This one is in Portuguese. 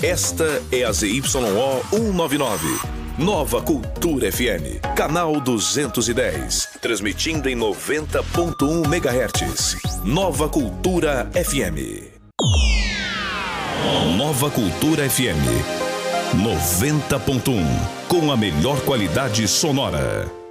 Esta é a ZYO 199. Nova Cultura FM, canal 210, transmitindo em 90.1 MHz. Nova Cultura FM. Nova Cultura FM 90.1, com a melhor qualidade sonora.